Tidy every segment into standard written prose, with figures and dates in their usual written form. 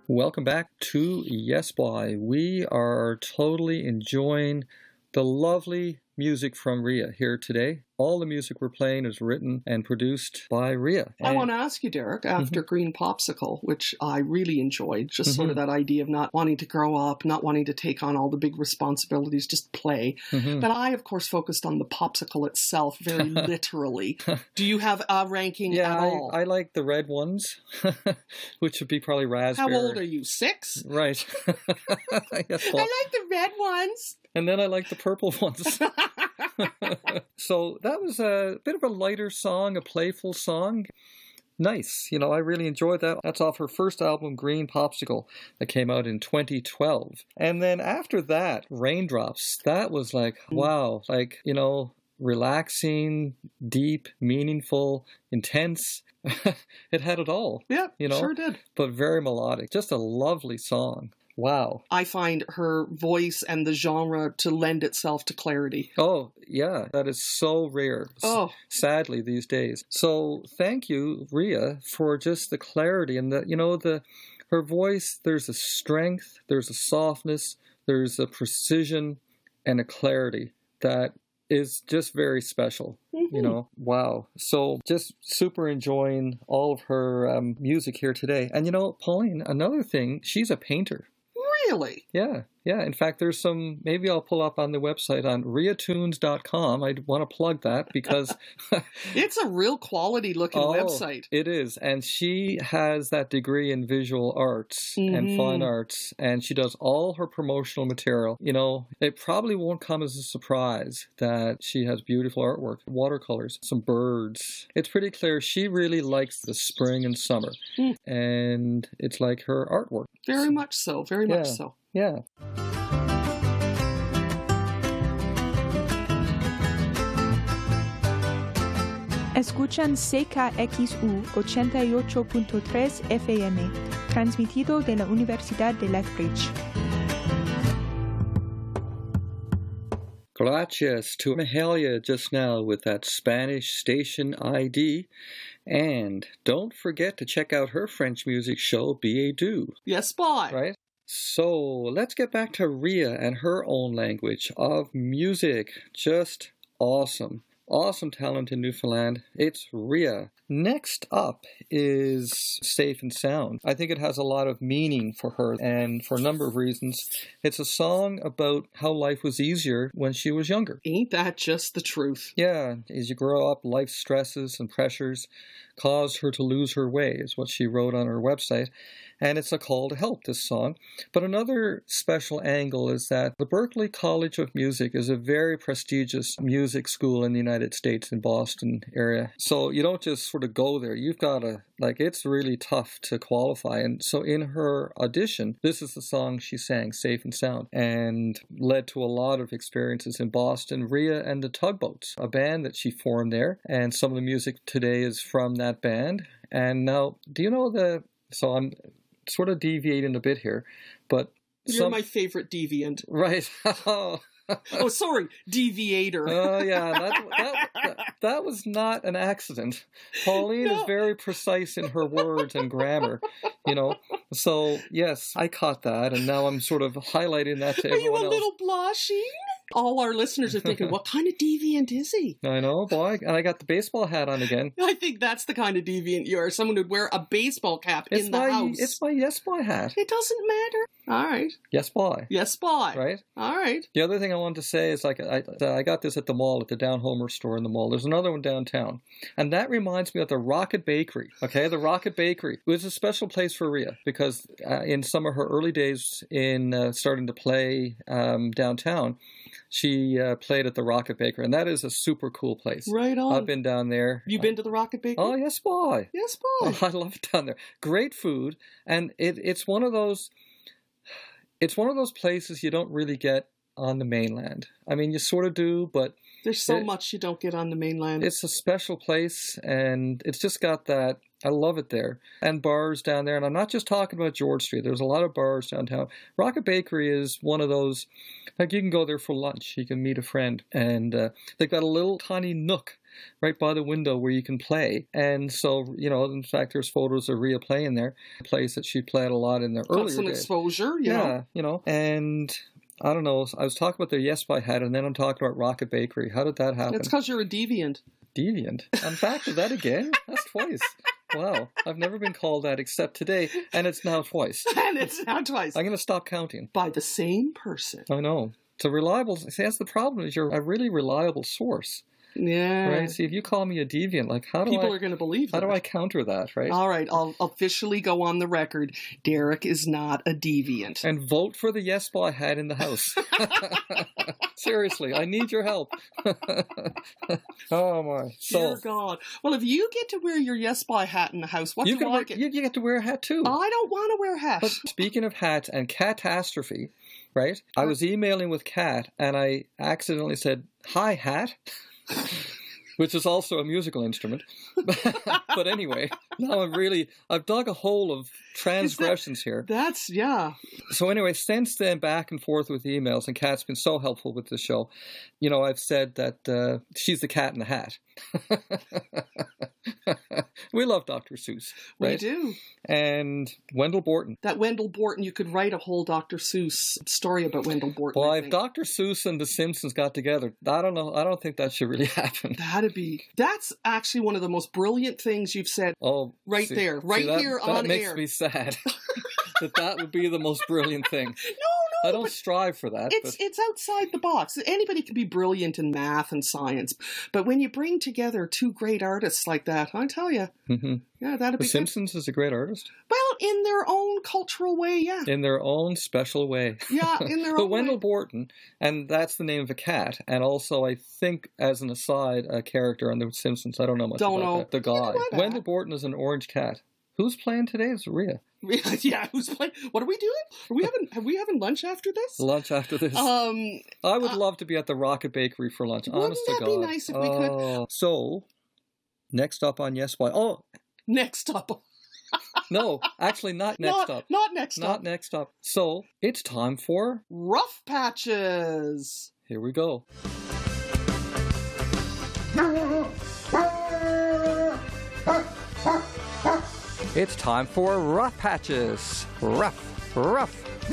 Welcome back to Yes Boy. We are totally enjoying the lovely music from Ria here today. All the music we're playing is written and produced by Ria. I want to ask you, Derek, after Green Popsicle, which I really enjoyed, just sort of that idea of not wanting to grow up, not wanting to take on all the big responsibilities, just play. But I, of course, focused on the popsicle itself very literally. Do you have a ranking at all? I like the red ones, which would be probably raspberry. How old are you, 6? Right. I like the red ones. And then I like the purple ones. So that was a bit of a lighter song, a playful song. Nice. I really enjoyed that. That's off her first album, Green Popsicle, that came out in 2012. And then after that, Raindrops, that was like, wow, relaxing, deep, meaningful, intense. It had it all. Yeah, sure did. But very melodic. Just a lovely song. Wow. I find her voice and the genre to lend itself to clarity. Oh, yeah. That is so rare. Sadly, these days. So thank you, Ria, for just the clarity and her voice, there's a strength, there's a softness, there's a precision and a clarity that is just very special. Wow. So just super enjoying all of her music here today. And Pauline, another thing, she's a painter. Really? Yeah. In fact, there's some, maybe I'll pull up on the website on riatunes.com. I want to plug that because it's a real quality looking website. It is. And she has that degree in visual arts and fine arts, and she does all her promotional material. It probably won't come as a surprise that she has beautiful artwork, watercolors, some birds. It's pretty clear she really likes the spring and summer, and it's like her artwork. Very much so. Yeah. Escuchan CKXU 88.3 FM, transmitido de la Universidad de Lethbridge. Gracias to Mahalia just now with that Spanish station ID. And don't forget to check out her French music show, Billet Doux. Yes, boy. Right? So let's get back to Ria and her own language of music. Just awesome. Awesome talent in Newfoundland. It's Ria. Next up is Safe and Sound. I think it has a lot of meaning for her, and for a number of reasons. It's a song about how life was easier when she was younger. Ain't that just the truth? Yeah, as you grow up, life stresses and pressures cause her to lose her way, is what she wrote on her website. And it's a call to help, this song. But another special angle is that the Berklee College of Music is a very prestigious music school in the United States, in Boston area. So you don't just sort of go there. You've got to, it's really tough to qualify. And so in her audition, this is the song she sang, Safe and Sound, and led to a lot of experiences in Boston. Ria and the Tugboats, a band that she formed there. And some of the music today is from that band. And now, do you know so I'm sort of deviating a bit here, but you're my favorite deviant. Right. Oh, sorry, deviator. Oh, yeah, that was not an accident. Pauline is very precise in her words and grammar, So, yes, I caught that, and now I'm sort of highlighting that to everyone else. Are you a little blushing? All our listeners are thinking, what kind of deviant is he? I know, boy. And I got the baseball hat on again. I think that's the kind of deviant you are. Someone who'd wear a baseball cap in the house. It's my Yes Boy hat. It doesn't matter. All right. Yes Boy. Yes Boy. Right? All right. The other thing I wanted to say is I got this at the mall, at the Down Homer store in the mall. There's another one downtown. And that reminds me of the Rocket Bakery. Okay, the Rocket Bakery. It was a special place for Ria because in some of her early days in starting to play downtown, she played at the Rocket Bakery, and that is a super cool place. Right on. I've been down there. You been to the Rocket Bakery? Oh, yes, boy. Yes, boy. Oh, I love it down there. Great food, and it's one of those places you don't really get on the mainland. I mean, you sort of do, but there's so much you don't get on the mainland. It's a special place, and it's just got that. I love it there. And bars down there. And I'm not just talking about George Street. There's a lot of bars downtown. Rocket Bakery is one of those, you can go there for lunch. You can meet a friend. And they've got a little tiny nook right by the window where you can play. And so, in fact, there's photos of Rhea playing there, a place that she played a lot in the earlier days. Got some exposure, Yeah, and I don't know, I was talking about the Yes By Hat, and then I'm talking about Rocket Bakery. How did that happen? It's because you're a deviant. Deviant? I'm back to that again? That's twice. Wow, I've never been called that except today, and it's now twice. And it's now twice. I'm going to stop counting. By the same person. I know. It's a reliable... See, that's the problem, is you're a really reliable source. Yeah. Right? See, if you call me a deviant, like, how do People are going to believe that. How do I counter that, right? All right, I'll officially go on the record. Derek is not a deviant. And vote for the Yes By Hat in the House. Seriously, I need your help. Oh, my. Dear God. Well, if you get to wear your Yes By hat in the house, what do I get? You get to wear a hat, too. I don't want to wear a hat. But speaking of hats and catastrophe, right? I was emailing with Kat, and I accidentally said, "Hi, hat." Which is also a musical instrument. But anyway, now I've dug a hole of transgressions here. Yeah. So anyway, since then, back and forth with emails, and Kat's been so helpful with the show. I've said that she's the cat in the hat. We love Dr. Seuss, right? We do. And Wendell Borton. That Wendell Borton, you could write a whole Dr. Seuss story about Wendell Borton. Well, if Dr. Seuss and The Simpsons got together, I don't know. I don't think that should really happen. That's actually one of the most brilliant things you've said. Oh, Here on air. That makes me sad. that would be the most brilliant thing. No, I don't strive for that. It's outside the box. Anybody can be brilliant in math and science, but when you bring together two great artists like that, I tell you, yeah, that'd be The Simpsons is a great artist. Well, in their own cultural way, yeah. In their own special way. Yeah, in their own But way. Wendell Borton, and that's the name of a cat, and also, I think, as an aside, a character on The Simpsons. I don't know much about that. The guy. Wendell Borton is an orange cat. Who's playing today? It's Rhea. Yeah, who's playing? What are we doing? Are we having lunch after this? Lunch after this. I would love to be at the Rocket Bakery for lunch. Honest to God. Wouldn't that be nice if we could? So, next up on Yes By... Oh! Next up. No, actually not next up. Not next up. Not next up. So, it's time for... Rough Patches. Here we go. It's time for Rough Patches. Rough, rough.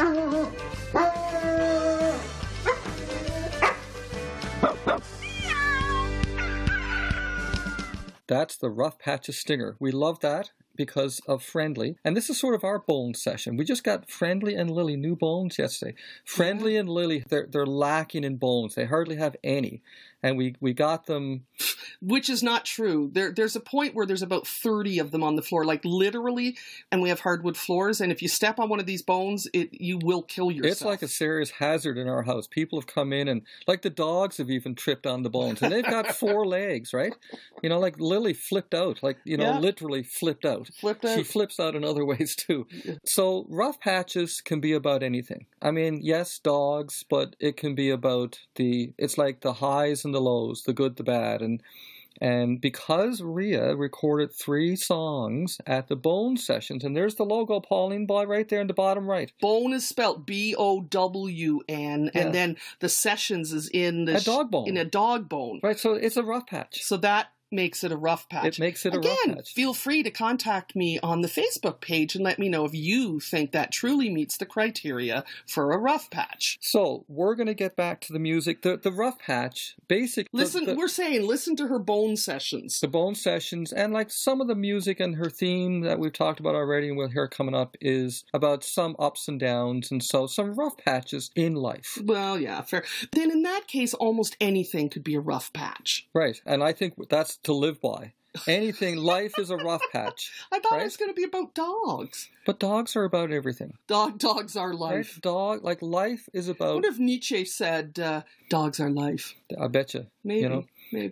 That's the Rough Patches stinger. We love that because of Friendly. And this is sort of our bone session. We just got Friendly and Lily new bones yesterday. Friendly and Lily, they're lacking in bones. They hardly have any. And we got them... Which is not true. There's a point where there's about 30 of them on the floor, like literally, and we have hardwood floors, and if you step on one of these bones, you will kill yourself. It's like a serious hazard in our house. People have come in and, like the dogs have even tripped on the bones, and they've got 4 legs, right? Like Lily flipped out, literally flipped out. She flips out in other ways too. Yeah. So Rough Patches can be about anything. I mean, yes, dogs, but it can be about it's like the highs and the lows, the good, the bad, and because Rhea recorded 3 songs at the Bone Sessions, and there's the logo, Pauline, right there in the bottom right. Bone is spelled B-O-W-N, and then the Sessions is in a dog bone. In a dog bone. Right, so it's a rough patch. So that makes it a rough patch. It makes it a rough patch. Feel free to contact me on the Facebook page and let me know if you think that truly meets the criteria for a rough patch. So, we're going to get back to the music. The rough patch, basically... Listen to her Bone Sessions. The Bone Sessions, and like some of the music and her theme that we've talked about already and we'll hear coming up is about some ups and downs, and so some rough patches in life. Well, yeah, fair. Then in that case, almost anything could be a rough patch. Right, and I think that's to live by. Anything, life is a rough patch. I thought it was going to be about dogs. But dogs are about everything. Dogs are life. Right? Life is about... What if Nietzsche said, dogs are life? I bet you. Maybe.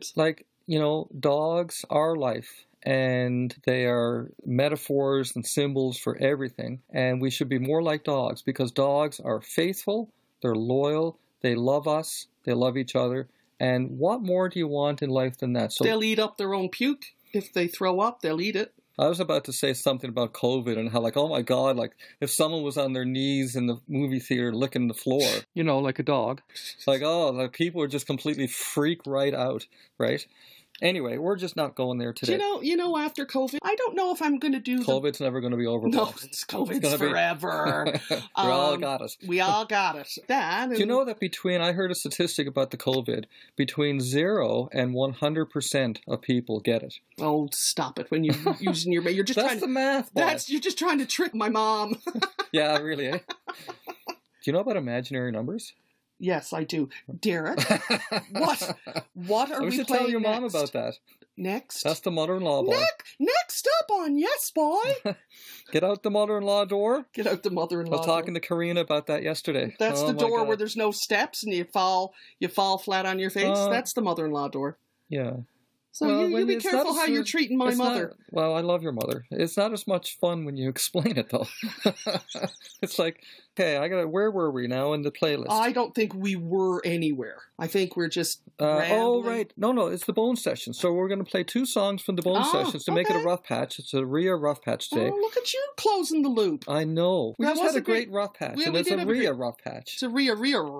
Dogs are life. And they are metaphors and symbols for everything. And we should be more like dogs because dogs are faithful, they're loyal, they love us, they love each other. And what more do you want in life than that? So they'll eat up their own puke. If they throw up, they'll eat it. I was about to say something about COVID and how, oh my God, if someone was on their knees in the movie theater licking the floor, like a dog, people are just completely freak right out, right? Anyway, we're just not going there today. You know, after COVID, I don't know if I'm going to do COVID's never going to be over. No, COVID's forever. We all got it. We all got it. Do you know that I heard a statistic about the COVID, between 0 and 100% of people get it. Oh, stop it. When you're using you're just That's trying the math. You're just trying to trick my mom. Yeah, really, eh? Do you know about imaginary numbers? Yes, I do. Derek, what are we should playing tell your mom next? about that. Next? That's the mother-in-law ball. Next up on Yes Boy. Get out the mother-in-law door. Get out the mother-in-law I was talking to Karina about that yesterday. That's the door where there's no steps and you fall flat on your face. That's the mother-in-law door. Yeah. So you be careful how you're treating my mother. Well, I love your mother. It's not as much fun when you explain it, though. It's like, okay, where were we now in the playlist? I don't think we were anywhere. I think we're just oh, right. No, it's the Bone Sessions. So we're going to play 2 songs from the Bone Sessions to make it a rough patch. It's a Rhea rough patch today. Oh, look at you closing the loop. I know. We just had a great rough patch, and it's a Rhea rough patch. It's a Rhea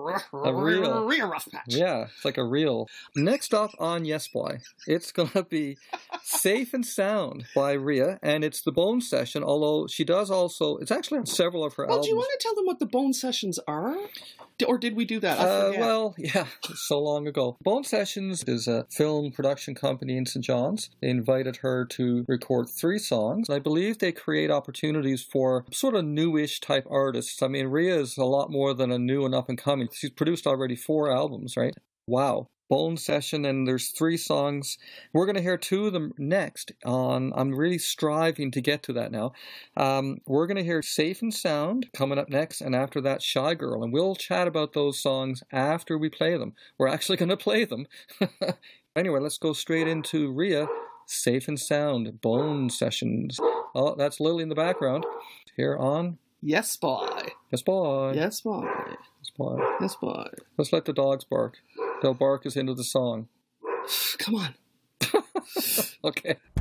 rough patch. Yeah, it's like a reel. Next up on Yes Boy, it's going to be Safe and Sound by Rhea, and it's the Bone Session, although she does also, it's actually on several of her albums. Do you want to tell them what the Bone Sessions are? Or did we do that? I forget. Well, yeah, so long ago. Bone Sessions is a film production company in St. John's. They invited her to record 3 songs. I believe they create opportunities for sort of newish type artists. I mean, Rhea is a lot more than a new and up-and-coming. She's produced already 4 albums, right? Wow. Bone Session, and there's 3 songs. We're going to hear 2 of them next I'm really striving to get to that now. We're going to hear Safe and Sound coming up next, and after that, Shy Girl. And we'll chat about those songs after we play them. We're actually going to play them. Anyway, let's go straight into Rhea, Safe and Sound, Bone Sessions. Oh, that's Lily in the background. Here on Yes Boy. Yes Boy. Yes Boy. Yes Boy. Yes Boy. Let's let the dogs bark. They'll bark us into the song. Come on. Okay.